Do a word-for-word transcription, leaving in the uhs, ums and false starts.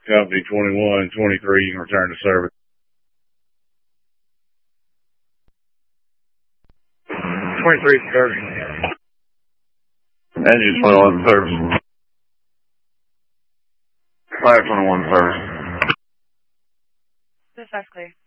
Company twenty-one twenty-three, you can return to service. twenty-three service. Engine twenty-one service. Flight twenty-one service. This is clear.